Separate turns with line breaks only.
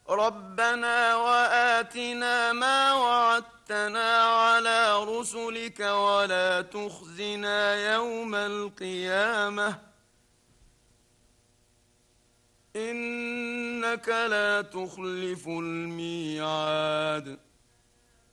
ربنا وآتنا ما وعدتنا على رسلك ولا تخزنا يوم القيامة إنك لا تخلف الميعاد